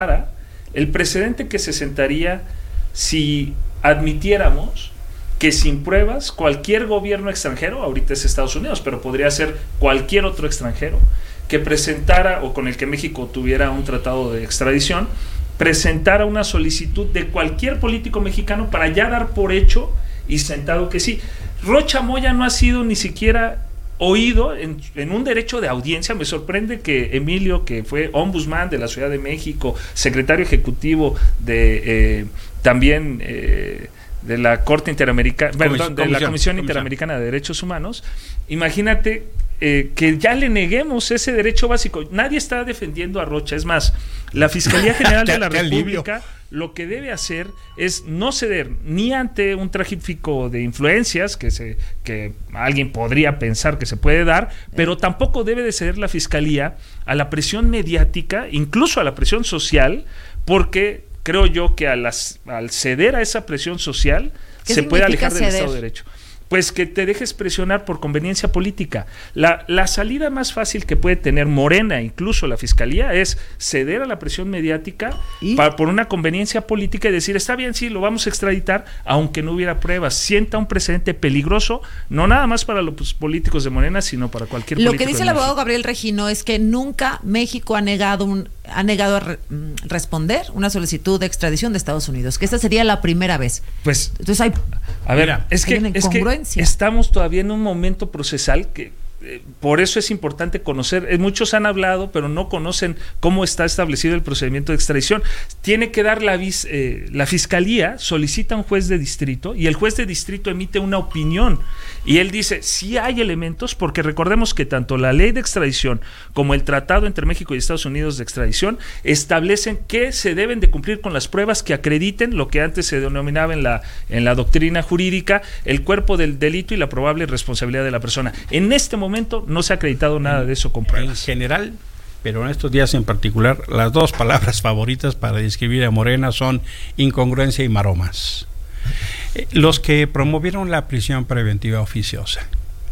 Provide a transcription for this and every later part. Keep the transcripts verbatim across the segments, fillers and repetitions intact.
el precedente que se sentaría si admitiéramos que sin pruebas cualquier gobierno extranjero, ahorita es Estados Unidos, pero podría ser cualquier otro extranjero, que presentara, o con el que México tuviera un tratado de extradición, presentara una solicitud de cualquier político mexicano para ya dar por hecho y sentado que sí. Rocha Moya no ha sido ni siquiera oído en, en un derecho de audiencia. Me sorprende que Emilio, que fue ombudsman de la Ciudad de México, secretario ejecutivo de eh, también eh, de la Corte Interamericana, perdón, de la Comisión Interamericana de Derechos Humanos, imagínate eh, que ya le neguemos ese derecho básico. Nadie está defendiendo a Rocha, es más, la Fiscalía General de la República lo que debe hacer es no ceder ni ante un tráfico de influencias que se que alguien podría pensar que se puede dar, pero tampoco debe de ceder la Fiscalía a la presión mediática, incluso a la presión social, porque creo yo que a las, al ceder a esa presión social se puede alejar del Estado de Derecho. Pues que te dejes presionar por conveniencia política. La, la salida más fácil que puede tener Morena, incluso la Fiscalía, es ceder a la presión mediática para, por una conveniencia política y decir, está bien, sí, lo vamos a extraditar, aunque no hubiera pruebas. Sienta un precedente peligroso, no nada más para los políticos de Morena, sino para cualquier político. Lo que dice el abogado Gabriel Regino es que nunca México ha negado un, ha negado a re, responder una solicitud de extradición de Estados Unidos, que esta sería la primera vez. Pues, entonces hay, a ver, mira, es que, es que estamos todavía en un momento procesal que eh, por eso es importante conocer. Eh, muchos han hablado, pero no conocen cómo está establecido el procedimiento de extradición. Tiene que dar la vis, eh, la Fiscalía solicita a un juez de distrito y el juez de distrito emite una opinión y él dice si hay elementos, porque recordemos que tanto la ley de extradición como el tratado entre México y Estados Unidos de extradición establecen que se deben de cumplir con las pruebas que acrediten lo que antes se denominaba en la, en la doctrina jurídica el cuerpo del delito y la probable responsabilidad de la persona. En este momento no se ha acreditado nada de eso con pruebas. En general, pero en estos días en particular, las dos palabras favoritas para describir a Morena son incongruencia y maromas. Los que promovieron la prisión preventiva oficiosa,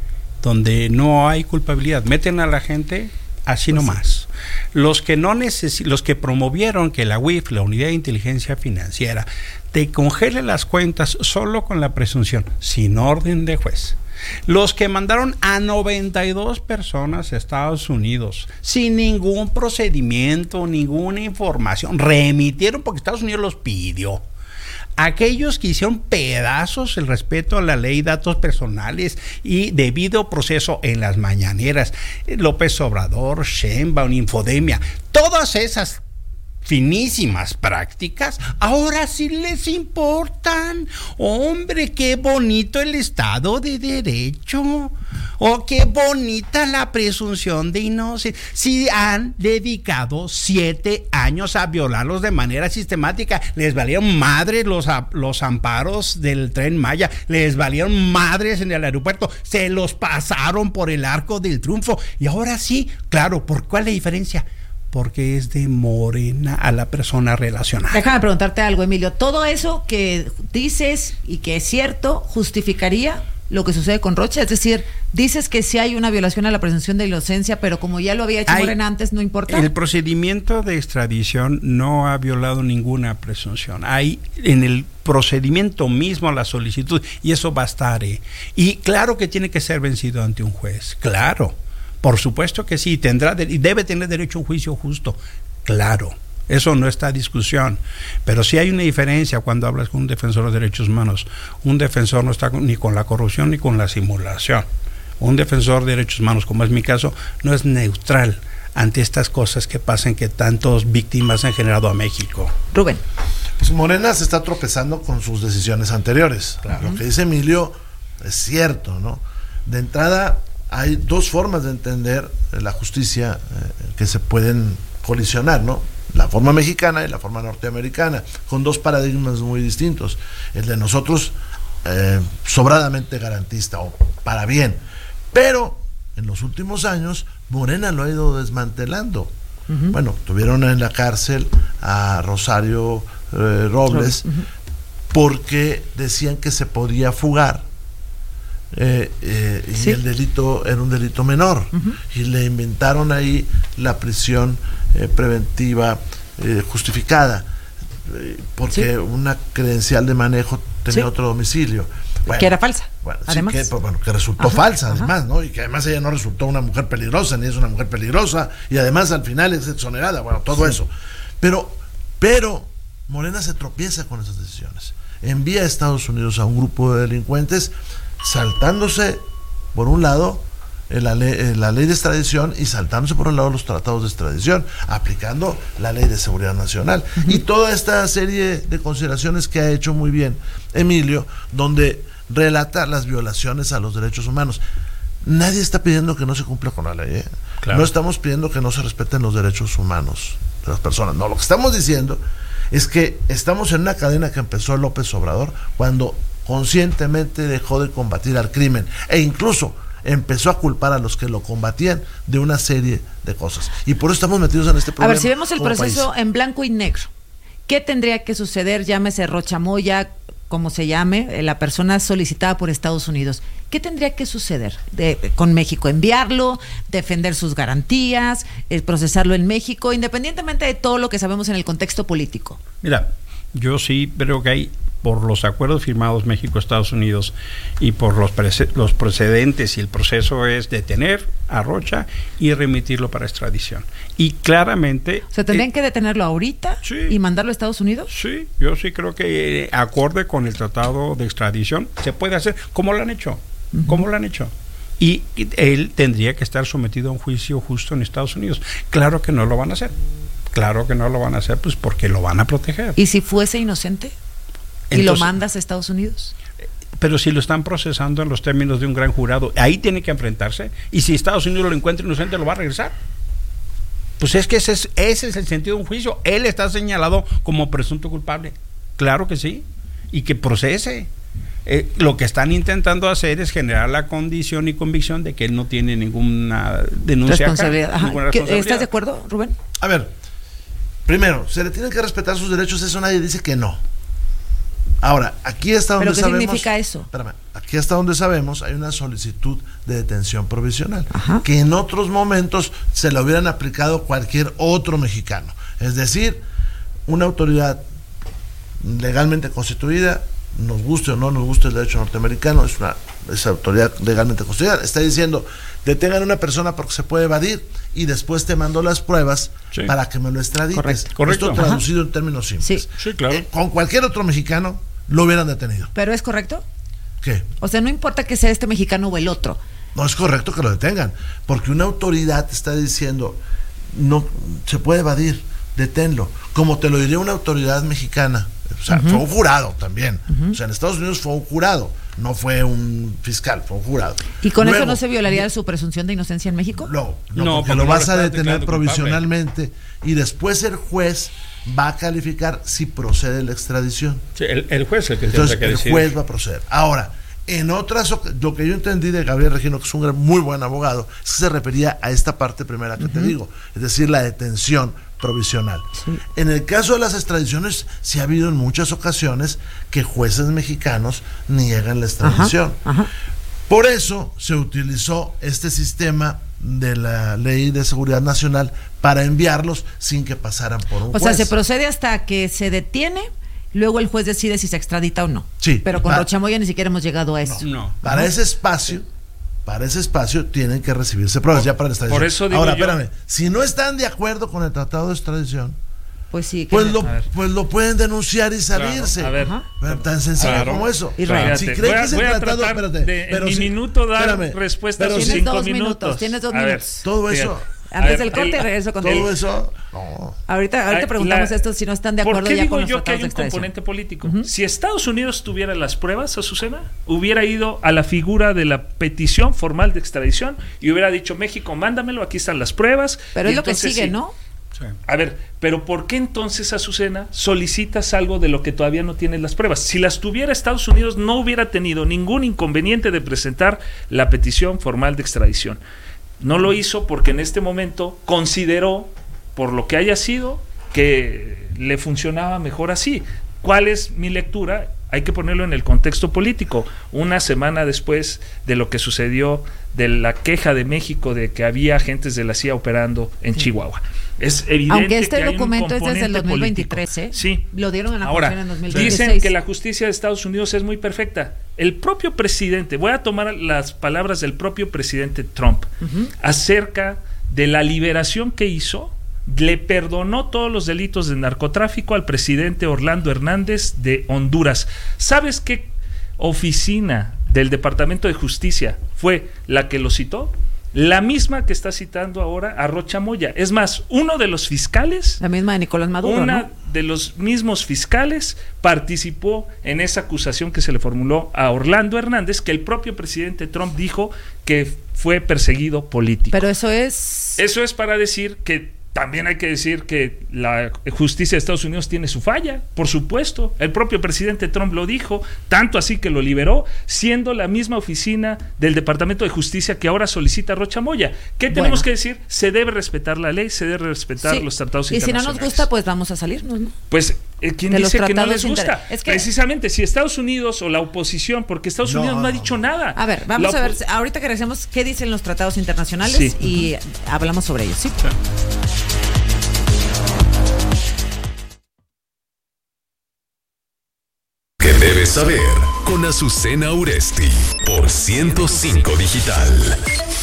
donde no hay culpabilidad, meten a la gente así pues nomás. Sí. Los que no necesi- los que promovieron que la U I F, la Unidad de Inteligencia Financiera, te congele las cuentas solo con la presunción, sin orden de juez. Los que mandaron a noventa y dos personas a Estados Unidos sin ningún procedimiento, ninguna información, remitieron porque Estados Unidos los pidió. Aquellos que hicieron pedazos el respeto a la ley, datos personales y debido proceso en las mañaneras, López Obrador, Sheinbaum, Infodemia, todas esas finísimas prácticas, ahora sí les importan. Hombre, qué bonito el Estado de Derecho. Oh, qué bonita la presunción de inocencia. Si han dedicado siete años a violarlos de manera sistemática, les valieron madres los, los amparos del Tren Maya, les valieron madres en el aeropuerto, se los pasaron por el Arco del Triunfo. Y ahora sí, claro, ¿por cuál es la diferencia? Porque es de Morena a la persona relacionada. Déjame preguntarte algo, Emilio. ¿Todo eso que dices y que es cierto justificaría lo que sucede con Rocha? Es decir, dices que sí hay una violación a la presunción de inocencia, pero como ya lo había hecho hay, Morena antes, no importa. El procedimiento de extradición no ha violado ninguna presunción. Hay en el procedimiento mismo la solicitud y eso bastará. Y claro que tiene que ser vencido ante un juez. Claro. Por supuesto que sí, tendrá de, y debe tener derecho a un juicio justo, claro, eso no está en discusión, pero sí hay una diferencia cuando hablas con un defensor de derechos humanos. Un defensor no está con, ni con la corrupción ni con la simulación. Un defensor de derechos humanos, como es mi caso, no es neutral ante estas cosas que pasan, que tantas víctimas han generado a México. Rubén. Pues Morena se está tropezando con sus decisiones anteriores. Claro. Lo que dice Emilio es cierto, ¿no? De entrada, hay dos formas de entender la justicia eh, que se pueden colisionar, ¿no? La forma mexicana y la forma norteamericana, con dos paradigmas muy distintos. El de nosotros, eh, sobradamente garantista, o para bien. Pero, en los últimos años, Morena lo ha ido desmantelando. Uh-huh. Bueno, tuvieron en la cárcel a Rosario eh, Robles, uh-huh. porque decían que se podía fugar. Eh, eh, ¿Sí? Y el delito era un delito menor, uh-huh. y le inventaron ahí la prisión eh, preventiva eh, justificada, eh, porque sí. una credencial de manejo tenía sí. otro domicilio. Bueno, que era falsa, bueno, además. Sí, que, bueno, que resultó ajá, falsa, ajá. además, ¿no? Y que además ella no resultó una mujer peligrosa, ni es una mujer peligrosa, y además al final es exonerada, bueno, todo sí. eso. Pero, pero Morena se tropieza con esas decisiones. Envía a Estados Unidos a un grupo de delincuentes, saltándose, por un lado, La ley, la ley de extradición y saltándose por un lado los tratados de extradición, aplicando la ley de seguridad nacional. Uh-huh. Y toda esta serie de consideraciones que ha hecho muy bien Emilio, donde relata las violaciones a los derechos humanos. Nadie está pidiendo que no se cumpla con la ley, ¿eh? Claro. No estamos pidiendo que no se respeten los derechos humanos de las personas. No, lo que estamos diciendo es que estamos en una cadena que empezó López Obrador cuando conscientemente dejó de combatir al crimen e incluso empezó a culpar a los que lo combatían de una serie de cosas. Y por eso estamos metidos en este problema. A ver, si vemos el proceso país. en blanco y negro, ¿qué tendría que suceder? Llámese Rochamoya, como se llame, la persona solicitada por Estados Unidos. ¿Qué tendría que suceder de, con México? ¿Enviarlo? ¿Defender sus garantías? Eh, ¿Procesarlo en México? Independientemente de todo lo que sabemos en el contexto político. Mira, yo sí creo que hay, por los acuerdos firmados México-Estados Unidos y por los, prece- los precedentes y el proceso es detener a Rocha y remitirlo para extradición. Y claramente... ¿Se tendrían eh, que detenerlo ahorita sí, y mandarlo a Estados Unidos? Sí, yo sí creo que eh, acorde con el tratado de extradición se puede hacer, como lo han hecho, uh-huh. como lo han hecho. Y, y él tendría que estar sometido a un juicio justo en Estados Unidos. Claro que no lo van a hacer. Claro que no lo van a hacer, pues porque lo van a proteger. ¿Y si fuese inocente? ¿Y entonces, lo mandas a Estados Unidos? Pero si lo están procesando en los términos de un gran jurado, ahí tiene que enfrentarse. Y si Estados Unidos lo encuentra inocente, lo va a regresar. Pues es que ese es, ese es el sentido de un juicio. Él está señalado como presunto culpable. Claro que sí. Y que procese. Eh, lo que están intentando hacer es generar la condición y convicción de que él no tiene ninguna denuncia responsabilidad. Acá, ninguna responsabilidad. ¿Estás de acuerdo, Rubén? A ver, primero, ¿se le tienen que respetar sus derechos? Eso nadie dice que no. Ahora, aquí hasta donde ¿Pero qué sabemos, significa eso? Espérame, aquí hasta donde sabemos hay una solicitud de detención provisional, ajá. que en otros momentos se la hubieran aplicado cualquier otro mexicano. Es decir, una autoridad legalmente constituida, nos guste o no nos guste el derecho norteamericano, es una esa autoridad legalmente constituida, está diciendo, detengan a una persona porque se puede evadir y después te mando las pruebas sí. para que me lo extradites. Correcto. Correcto. Esto traducido ajá. en términos simples. Sí, sí claro. Eh, con cualquier otro mexicano lo hubieran detenido. ¿Pero es correcto? ¿Qué? O sea, no importa que sea este mexicano o el otro. No es correcto que lo detengan, porque una autoridad está diciendo, no se puede evadir, deténlo, como te lo diría una autoridad mexicana. O sea, uh-huh. fue un jurado también. Uh-huh. O sea, en Estados Unidos fue un jurado, no fue un fiscal, fue un jurado. ¿Y con Luego, eso no se violaría su presunción de inocencia en México? No, no, no porque, porque lo vas no a detener provisionalmente y después el juez va a calificar si procede la extradición. Sí, el, el juez el que Entonces que el decir. juez va a proceder. Ahora, en otras, lo que yo entendí de Gabriel Regino, que es un gran, muy buen abogado, es que se refería a esta parte primera que uh-huh. te digo, es decir, la detención provisional. Sí. En el caso de las extradiciones, sí ha habido en muchas ocasiones que jueces mexicanos niegan la extradición. Ajá, ajá. Por eso se utilizó este sistema de la Ley de Seguridad Nacional para enviarlos sin que pasaran por un o juez. O sea, se procede hasta que se detiene, luego el juez decide si se extradita o no. Sí. Pero con para, Rochamoya ni siquiera hemos llegado a eso. No. no. Para ese espacio, para ese espacio tienen que recibirse pruebas por, ya para la extradición. Por eso digo Ahora, yo, espérame, si no están de acuerdo con el tratado de extradición, pues sí, pues lo, pues lo pueden denunciar y salirse. Claro, a ver, pero tan sencillo claro. como eso. Israel. Si Fíjate, creen voy a, que ese voy a tratado, tratar espérate, de pero en si, mi minuto dar espérame, respuesta a pero sus si, cinco dos minutos. minutos. Tienes dos a minutos. Ver, todo fíjate. eso. Antes ver, del corte el, regreso contigo. Todo eso. No. Ahorita, ahorita Ay, preguntamos la, esto si no están de acuerdo ¿por qué ya digo con los yo que hay un componente político? Uh-huh. Si Estados Unidos tuviera las pruebas, Azucena, hubiera ido a la figura de la petición formal de extradición y hubiera dicho, México, mándamelo, aquí están las pruebas. Pero es lo que sigue, sí. ¿no? Sí. A ver, pero ¿por qué entonces, Azucena, solicitas algo de lo que todavía no tienes las pruebas? Si las tuviera Estados Unidos, no hubiera tenido ningún inconveniente de presentar la petición formal de extradición. No lo hizo porque en este momento consideró, por lo que haya sido, que le funcionaba mejor así. ¿Cuál es mi lectura? Hay que ponerlo en el contexto político. Una semana después de lo que sucedió, de la queja de México de que había agentes de la C I A operando en sí. Chihuahua. Es evidente Aunque este que hay documento un es desde el dos mil veintitrés, político. ¿eh? Sí. Lo dieron en la Ahora, convención en dos mil veintiséis. dicen que la justicia de Estados Unidos es muy perfecta. El propio presidente, voy a tomar las palabras del propio presidente Trump, uh-huh, acerca de la liberación que hizo, le perdonó todos los delitos de narcotráfico al presidente Orlando Hernández de Honduras. ¿Sabes qué oficina del Departamento de Justicia fue la que lo citó? La misma que está citando ahora a Rocha Moya. Es más, uno de los fiscales, la misma de Nicolás Maduro, una ¿no? de los mismos fiscales participó en esa acusación que se le formuló a Orlando Hernández, que el propio presidente Trump dijo que fue perseguido político. Pero eso es... Eso es para decir que también hay que decir que la justicia de Estados Unidos tiene su falla, por supuesto. El propio presidente Trump lo dijo, tanto así que lo liberó, siendo la misma oficina del Departamento de Justicia que ahora solicita a Rocha Moya. ¿Qué tenemos bueno. que decir? Se debe respetar la ley, se debe respetar sí. los tratados y internacionales. Y si no nos gusta, pues vamos a salirnos, ¿no? Pues, eh, ¿quién de dice que no les gusta? Inter... Es que... Precisamente, si Estados Unidos o la oposición, porque Estados no. Unidos no ha dicho nada. A ver, vamos la... a ver, ahorita que regresemos, ¿qué dicen los tratados internacionales? Sí. Y uh-huh. hablamos sobre ellos, ¿sí? sí. Que debes saber con Azucena Uresti por ciento cinco Digital.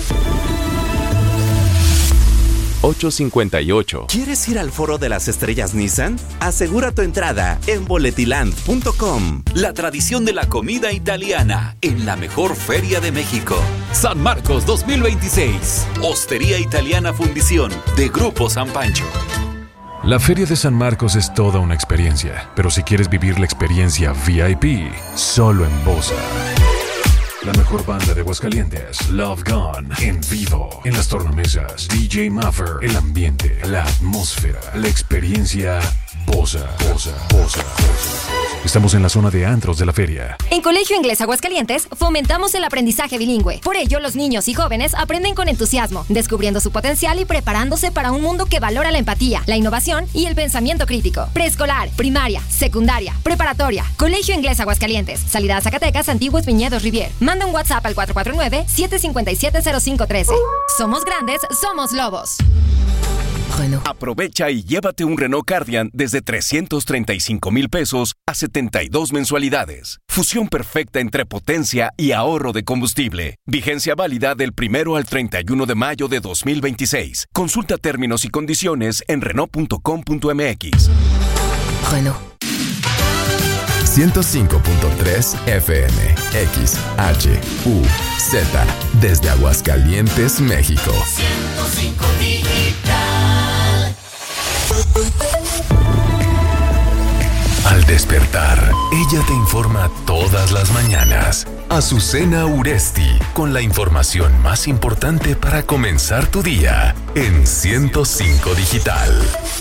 ocho cincuenta y ocho. ¿Quieres ir al Foro de las Estrellas Nissan? Asegura tu entrada en boletiland punto com. La tradición de la comida italiana en la mejor feria de México. San Marcos dos mil veintiséis. Hostería Italiana Fundición de Grupo San Pancho. La Feria de San Marcos es toda una experiencia, pero si quieres vivir la experiencia V I P, solo en Bossa. La mejor banda de Aguascalientes, Love Gone, en vivo, en las tornamesas, D J Maffer, el ambiente, la atmósfera, la experiencia, Bossa, Bossa, Bossa, Bossa. Estamos en la zona de antros de la feria. En Colegio Inglés Aguascalientes fomentamos el aprendizaje bilingüe. Por ello, los niños y jóvenes aprenden con entusiasmo, descubriendo su potencial y preparándose para un mundo que valora la empatía, la innovación y el pensamiento crítico. Preescolar, primaria, secundaria, preparatoria. Colegio Inglés Aguascalientes. Salida a Zacatecas, Antiguos Viñedos Rivier. Manda un WhatsApp al cuatro cuatro nueve, siete cinco siete, cero cinco uno tres. Somos grandes, somos lobos. Renault. Aprovecha y llévate un Renault Cardian desde trescientos treinta y cinco mil pesos a setenta y dos mensualidades. Fusión perfecta entre potencia y ahorro de combustible. Vigencia válida del primero al treinta y uno de mayo de dos mil veintiséis. Consulta términos y condiciones en renault punto com punto m x. Renault. ciento cinco punto tres F M, X, H, U, Z, desde Aguascalientes, México. ciento cinco Digital. Al despertar, ella te informa todas las mañanas. Azucena Uresti, con la información más importante para comenzar tu día en ciento cinco Digital.